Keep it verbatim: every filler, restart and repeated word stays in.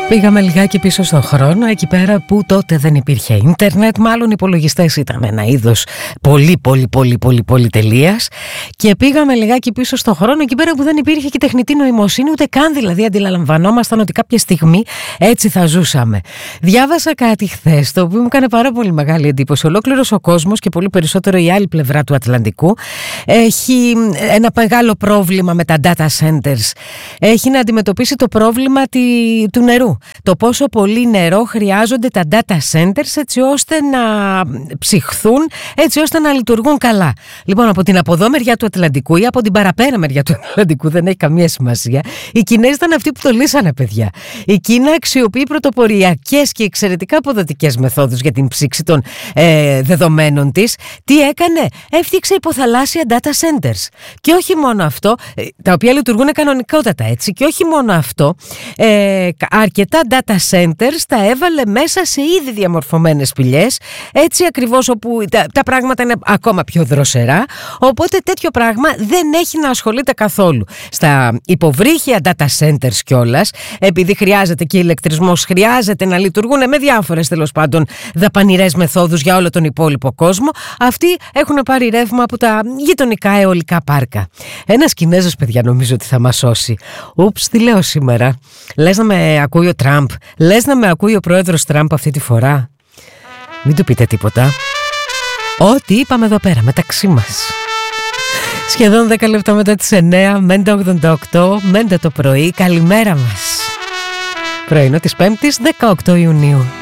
Πήγαμε λιγάκι πίσω στον χρόνο, εκεί πέρα που τότε δεν υπήρχε ίντερνετ, μάλλον οι υπολογιστές ήταν ένα είδος πολύ πολύ πολύ πολύ πολυτελείας, και πήγαμε λιγάκι πίσω στον χρόνο, εκεί πέρα που δεν υπήρχε και τεχνητή νοημοσύνη, ούτε καν δηλαδή αντιλαμβανόμασταν ότι κάποια στιγμή έτσι θα ζούσαμε. Διάβασα κάτι χθες, το οποίο μου έκανε πάρα πολύ μεγάλη εντύπωση. Ολόκληρος ο κόσμος, και πολύ περισσότερο η άλλη πλευρά του Ατλαντικού, έχει ένα μεγάλο πρόβλημα με τα data centers. Έχει να αντιμετωπίσει το πρόβλημα του νερού. Το πόσο πολύ νερό χρειάζονται τα data centers έτσι ώστε να ψυχθούν, έτσι ώστε να λειτουργούν καλά. Λοιπόν, από την από εδώ μεριά του Ατλαντικού ή από την παραπέρα μεριά του Ατλαντικού, δεν έχει καμία σημασία, οι Κινέζοι ήταν αυτοί που το λύσανε, παιδιά. Η Κίνα αξιοποιεί πρωτοποριακές και εξαιρετικά αποδοτικές μεθόδους για την ψήξη των ε, δεδομένων της. Τι έκανε? Έφτιαξε υποθαλάσσια data centers. Και όχι μόνο αυτό, ε, τα οποία λειτουργούν κανονικότατα, έτσι. Και όχι μόνο αυτό, ε, αρκετά data centers τα έβαλε μέσα σε ήδη διαμορφωμένες σπηλιές, έτσι ακριβώς όπου τα, τα πράγματα είναι ακόμα πιο δροσερά, οπότε τέτοιο πράγμα δεν έχει να ασχολείται καθόλου. Στα υποβρύχια data centers κιόλας, επειδή χρειάζεται και ηλεκτρισμός, χρειάζεται να λειτουργούν με διάφορες τέλος πάντων δαπανηρές μεθόδους για όλο τον υπόλοιπο κόσμο, αυτοί έχουν πάρει ρεύμα από τα γειτονικά αιωλικά πάρκα. Ένας Κινέζος, παιδιά, νομίζω ότι θα μας σώσει. Ούψ, τι λέω σήμερα? Λες να με ακούει ο Τραμπ? Λες να με ακούει ο πρόεδρος Τραμπ αυτή τη φορά? Μην του πείτε τίποτα. Ό,τι είπαμε εδώ πέρα μεταξύ μας. Σχεδόν δέκα λεπτά μετά τις εννέα, Μέντα ογδόντα οκτώ, Μέντα το πρωί. Καλημέρα μας. Πρωινό της Πέμπτης, δεκαοκτώ Ιουνίου.